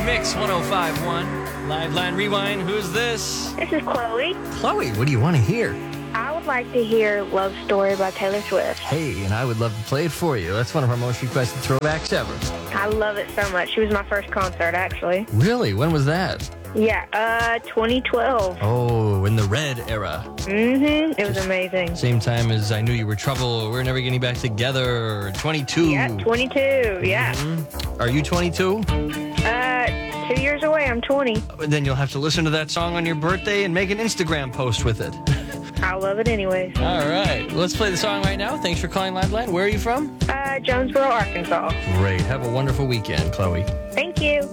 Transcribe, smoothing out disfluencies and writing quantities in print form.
Mix 105.1. Live Line Rewind. Who's this? This is Chloe. Chloe, what do you want to hear? I would like to hear Love Story by Taylor Swift. Hey, and I would love to play it for you. That's one of our most requested throwbacks ever. I love it so much. She was my first concert, actually. Really? When was that? Yeah, 2012. Oh, in the Red era. Mm-hmm. It was amazing. Same time as I Knew You Were Trouble, We're Never Getting Back Together, 22. Yeah, 22. Yeah. Are you 22? 2 years away. I'm 20. Then you'll have to listen to that song on your birthday and make an Instagram post with it. I love it anyways. All right. Let's play the song right now. Thanks for calling Live Line. Where are you from? Jonesboro, Arkansas. Great. Have a wonderful weekend, Chloe. Thank you.